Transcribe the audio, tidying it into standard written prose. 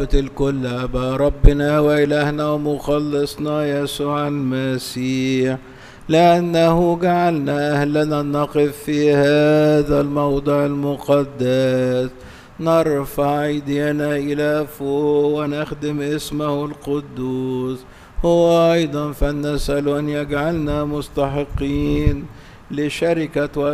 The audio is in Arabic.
الكل أبا ربنا وإلهنا ومخلصنا يسوع المسيح، لأنه جعلنا أهلنا نقف في هذا الموضع المقدس نرفع أيدينا إلى فوق ونخدم اسمه القدوس. هو أيضا فلنسأل أن يجعلنا مستحقين لشركة